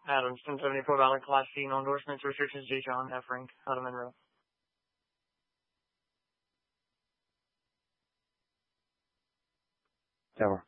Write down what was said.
Adams, 1074 valid Class C, no endorsements, restrictions, J. John F. Rank, out of Monroe. Tower.